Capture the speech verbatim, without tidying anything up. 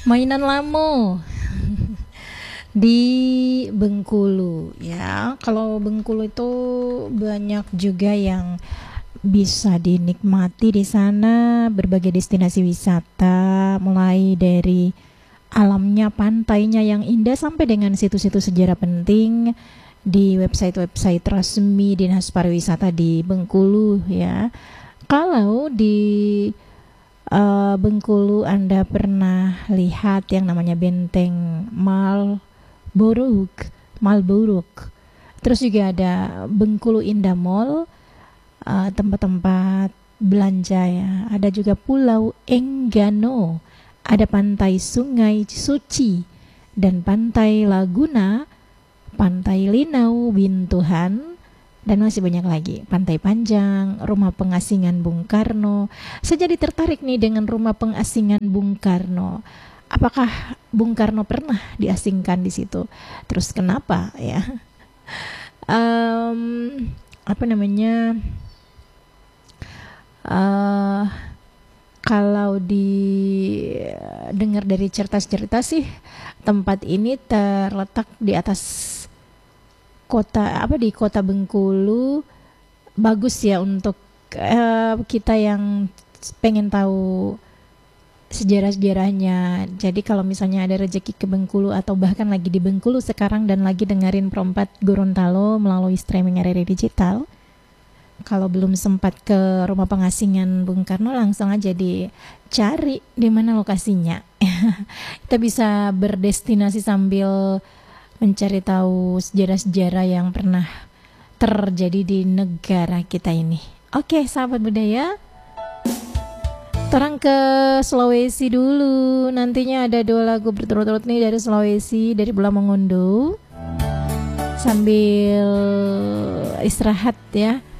Mainan Lamo di Bengkulu ya. Kalau Bengkulu itu banyak juga yang bisa dinikmati di sana, berbagai destinasi wisata, mulai dari alamnya, pantainya yang indah sampai dengan situs-situs sejarah penting di website-website resmi Dinas Pariwisata di Bengkulu ya. Kalau di uh, Bengkulu Anda pernah lihat yang namanya Benteng Malborok, Malborok. Terus juga ada Bengkulu Indah Mall, uh, tempat-tempat belanja ya. Ada juga Pulau Enggano, ada Pantai Sungai Suci dan Pantai Laguna, Pantai Linau, Bintuhan, dan masih banyak lagi. Pantai Panjang, Rumah Pengasingan Bung Karno. Saya jadi tertarik nih dengan Rumah Pengasingan Bung Karno. Apakah Bung Karno pernah diasingkan di situ? Terus kenapa ya? Um, apa namanya? Uh, kalau didengar dari cerita-cerita sih, tempat ini terletak di atas kota apa di kota Bengkulu. Bagus ya untuk uh, kita yang pengen tahu sejarah-sejarahnya. Jadi kalau misalnya ada rezeki ke Bengkulu atau bahkan lagi di Bengkulu sekarang dan lagi dengerin Perempat Gorontalo melalui streaming R R I Digital, kalau belum sempat ke Rumah Pengasingan Bung Karno, langsung aja dicari di mana lokasinya. Kita bisa berdestinasi sambil mencari tahu sejarah-sejarah yang pernah terjadi di negara kita ini. Oke, sahabat budaya, terang ke Sulawesi dulu. Nantinya ada dua lagu berturut-turut nih dari Sulawesi, dari Pulau Mongondo. Sambil istirahat ya.